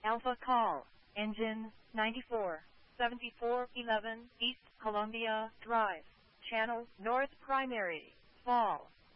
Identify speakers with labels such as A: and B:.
A: Alpha Call, Engine 94, 7411 East Columbia Drive, Channel North Primary, Fall.